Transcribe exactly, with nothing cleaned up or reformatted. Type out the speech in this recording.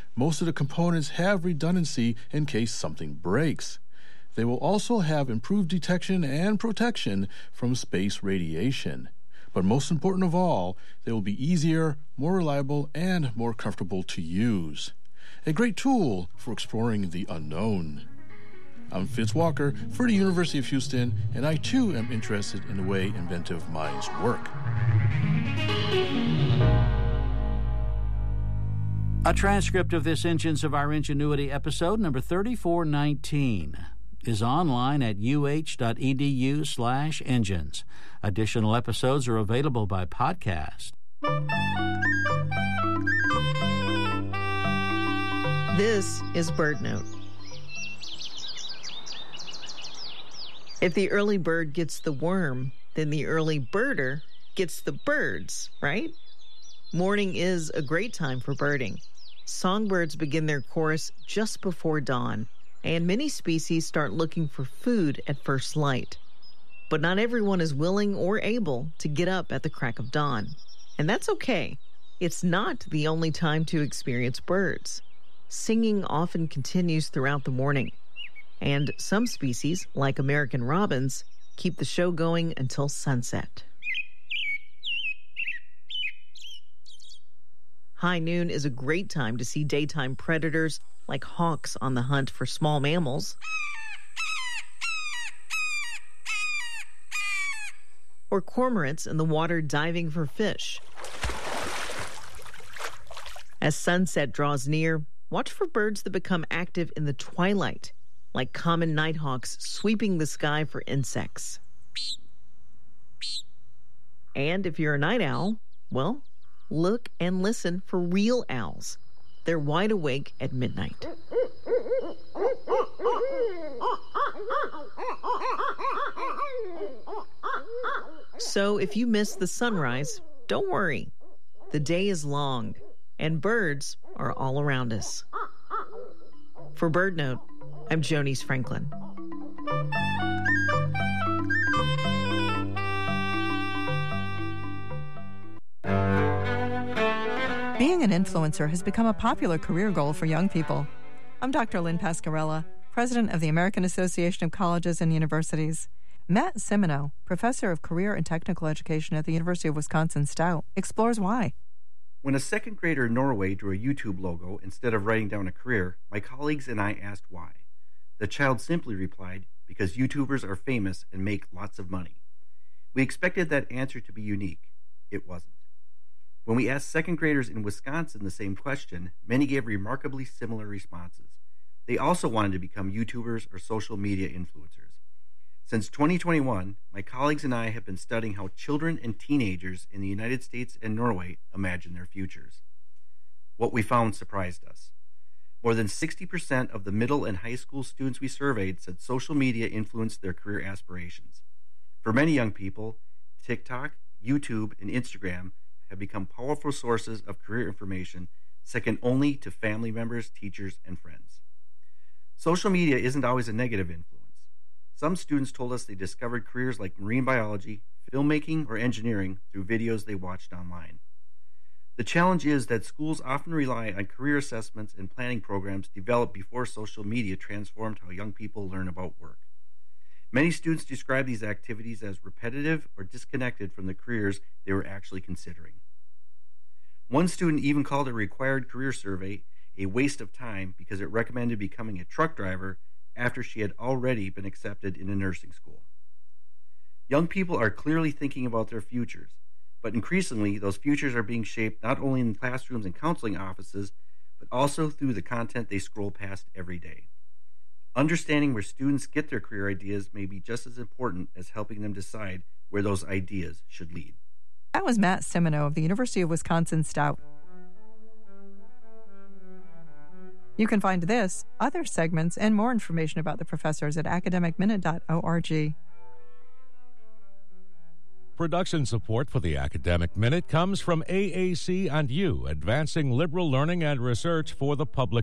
Most of the components have redundancy in case something breaks. They will also have improved detection and protection from space radiation. But most important of all, they will be easier, more reliable, and more comfortable to use. A great tool for exploring the unknown. I'm Fitz Walker for the University of Houston, and I too am interested in the way inventive minds work. A transcript of this Engines of Our Ingenuity episode, number thirty-four nineteen, is online at uh.edu slash engines. Additional episodes are available by podcast. This is BirdNote. If the early bird gets the worm, then the early birder gets the birds, right? Morning is a great time for birding. Songbirds begin their chorus just before dawn, and many species start looking for food at first light. But not everyone is willing or able to get up at the crack of dawn. And that's okay. It's not the only time to experience birds. Singing often continues throughout the morning. And some species, like American robins, keep the show going until sunset. High noon is a great time to see daytime predators like hawks on the hunt for small mammals, or cormorants in the water diving for fish. As sunset draws near, watch for birds that become active in the twilight, like common nighthawks sweeping the sky for insects. And if you're a night owl, well, look and listen for real owls. They're wide awake at midnight. So if you miss the sunrise, don't worry. The day is long, and birds are all around us. For BirdNote, I'm Jonice Franklin. Being an influencer has become a popular career goal for young people. I'm Doctor Lynn Pascarella, president of the American Association of Colleges and Universities. Matt Simoneau, professor of career and technical education at the University of Wisconsin-Stout, explores why. When a second grader in Norway drew a YouTube logo instead of writing down a career, my colleagues and I asked why. The child simply replied, because YouTubers are famous and make lots of money. We expected that answer to be unique. It wasn't. When we asked second graders in Wisconsin the same question, many gave remarkably similar responses. They also wanted to become YouTubers or social media influencers. Since twenty twenty-one, my colleagues and I have been studying how children and teenagers in the United States and Norway imagine their futures. What we found surprised us. More than sixty percent of the middle and high school students we surveyed said social media influenced their career aspirations. For many young people, TikTok, YouTube, and Instagram have become powerful sources of career information, second only to family members, teachers, and friends. Social media isn't always a negative influence. Some students told us they discovered careers like marine biology, filmmaking, or engineering through videos they watched online. The challenge is that schools often rely on career assessments and planning programs developed before social media transformed how young people learn about work. Many students describe these activities as repetitive or disconnected from the careers they were actually considering. One student even called a required career survey a waste of time because it recommended becoming a truck driver after she had already been accepted in a nursing school. Young people are clearly thinking about their futures, but increasingly those futures are being shaped not only in classrooms and counseling offices, but also through the content they scroll past every day. Understanding where students get their career ideas may be just as important as helping them decide where those ideas should lead. That was Matt Simoneau of the University of Wisconsin-Stout. You can find this, other segments, and more information about the professors at academic minute dot org. Production support for the Academic Minute comes from A A C and you, advancing liberal learning and research for the public